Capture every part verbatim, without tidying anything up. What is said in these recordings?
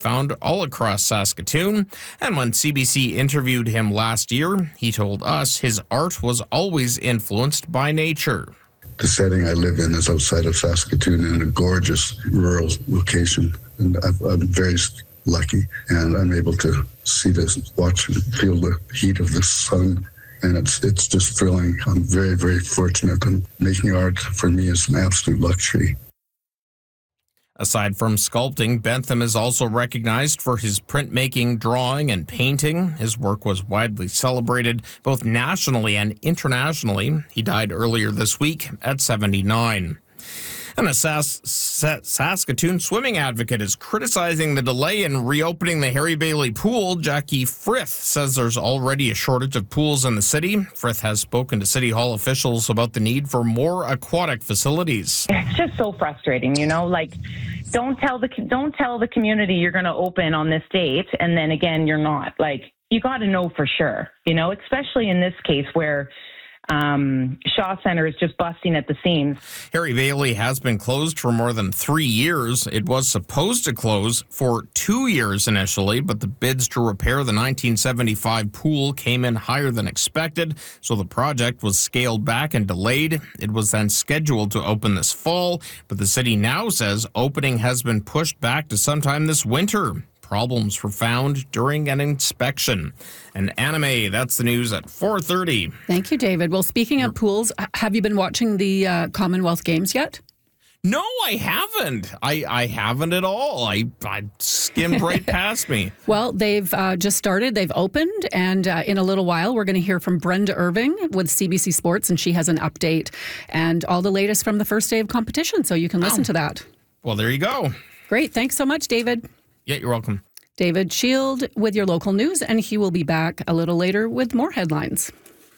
found all across Saskatoon. And when C B C interviewed him last year, he told us his art was always influenced by nature. The setting I live in is outside of Saskatoon in a gorgeous rural location. And I'm very lucky, and I'm able to see this, watch and feel the heat of the sun. And it's it's just thrilling. I'm very, very fortunate. And making art for me is an absolute luxury. Aside from sculpting, Bentham is also recognized for his printmaking, drawing, and painting. His work was widely celebrated both nationally and internationally. He died earlier this week at seventy-nine. And a Sas- Sas- Saskatoon swimming advocate is criticizing the delay in reopening the Harry Bailey pool. Jackie Frith says there's already a shortage of pools in the city. Frith has spoken to City Hall officials about the need for more aquatic facilities. It's just so frustrating, you know, like don't tell the don't tell the community you're going to open on this date and then again you're not. Like you got to know for sure, you know, especially in this case where Um, Shaw Center is just busting at the seams. Harry Bailey has been closed for more than three years. It was supposed to close for two years initially, but the bids to repair the nineteen seventy-five pool came in higher than expected, so the project was scaled back and delayed. It was then scheduled to open this fall, but the city now says opening has been pushed back to sometime this winter. Problems were found during an inspection. And Anime, that's the news at four thirty. Thank you, David. Well, speaking of pools, have you been watching the uh, Commonwealth Games yet? No, I haven't. I, I haven't at all. I, I skimmed right past me. Well, they've uh, just started. They've opened. And uh, in a little while, we're going to hear from Brenda Irving with C B C Sports. And she has an update and all the latest from the first day of competition. So you can listen oh. to that. Well, there you go. Great. Thanks so much, David. Yeah, you're welcome. David Shield with your local news, and he will be back a little later with more headlines.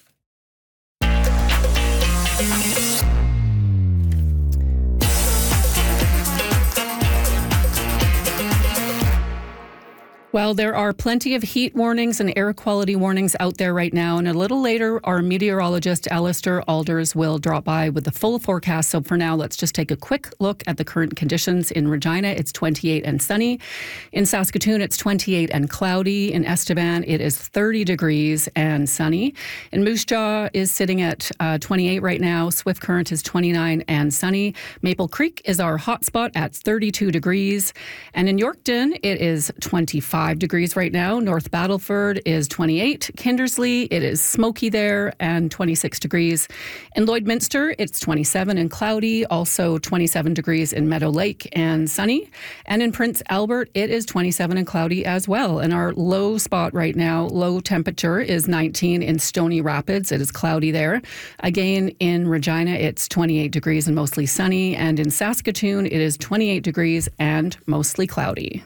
Well, there are plenty of heat warnings and air quality warnings out there right now. And a little later, our meteorologist, Alistair Alders, will drop by with the full forecast. So for now, let's just take a quick look at the current conditions. In Regina, it's twenty-eight and sunny. In Saskatoon, it's twenty-eight and cloudy. In Estevan, it is thirty degrees and sunny. In Moose Jaw is sitting at uh, twenty-eight right now. Swift Current is twenty-nine and sunny. Maple Creek is our hotspot at thirty-two degrees. And in Yorkton, it is twenty-five degrees right now. North Battleford is twenty-eight. Kindersley, it is smoky there and twenty-six degrees. In Lloydminster, it's twenty-seven and cloudy. Also twenty-seven degrees in Meadow Lake and sunny. And in Prince Albert, it is twenty-seven and cloudy as well. And our low spot right now, low temperature, is nineteen in Stony Rapids. It is cloudy there. Again, in Regina, it's twenty-eight degrees and mostly sunny. And in Saskatoon, it is twenty-eight degrees and mostly cloudy.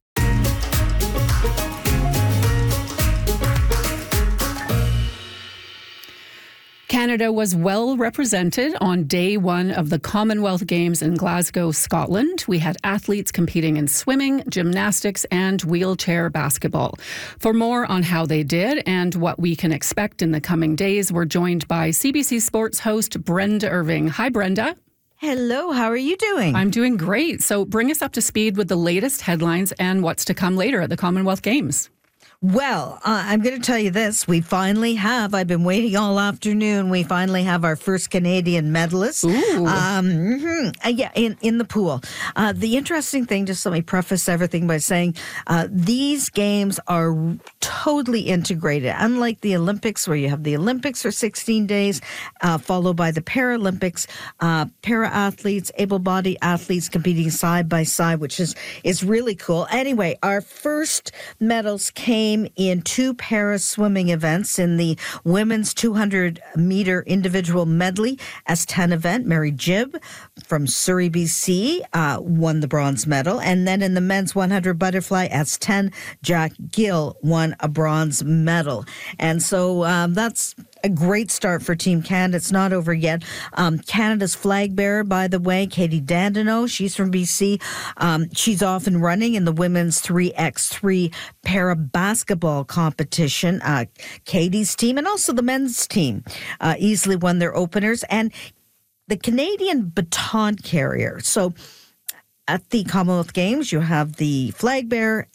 Canada was well represented on day one of the Commonwealth Games in Glasgow, Scotland. We had athletes competing in swimming, gymnastics, and wheelchair basketball. For more on how they did and what we can expect in the coming days, we're joined by C B C Sports host Brenda Irving. Hi, Brenda. Hello, how are you doing? I'm doing great. So bring us up to speed with the latest headlines and what's to come later at the Commonwealth Games. Well, uh, I'm going to tell you this. We finally have, I've been waiting all afternoon, we finally have our first Canadian medalist. Ooh. Um, mm-hmm, uh, yeah, in, in the pool. Uh, the interesting thing, just let me preface everything by saying, uh, these games are totally integrated. Unlike the Olympics, where you have the Olympics for sixteen days, uh, followed by the Paralympics, uh, para-athletes, able-bodied athletes competing side by side, which is, is really cool. Anyway, our first medals came in two para swimming events. In the women's two hundred meter individual medley S ten event, Mary Jibb from Surrey, B C, uh, won the bronze medal. And then in the men's one hundred butterfly S ten, Jack Gill won a bronze medal. And so um, that's a great start for Team Canada. It's not over yet. Um, Canada's flag bearer, by the way, Katie Dandeneau, she's from B C. Um, she's off and running in the women's three by three para basketball competition. Uh, Katie's team and also the men's team uh, easily won their openers. And the Canadian baton carrier. So at the Commonwealth Games, you have the flag bearer